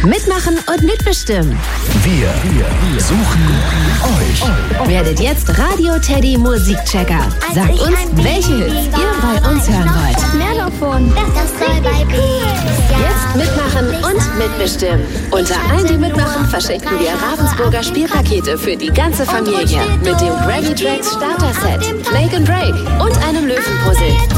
Mitmachen und mitbestimmen. Wir suchen euch. Werdet jetzt Radio Teddy Musikchecker. Sagt uns, welche Hits ihr bei uns hören wollt. Mehr davon. Das soll bei Jetzt mitmachen und mitbestimmen. Unter allen, die mitmachen, verschenken wir Ravensburger Spielpakete für die ganze Familie. Mit dem Gravy Tracks Starter Set, Make and Break und einem Löwenpuzzle.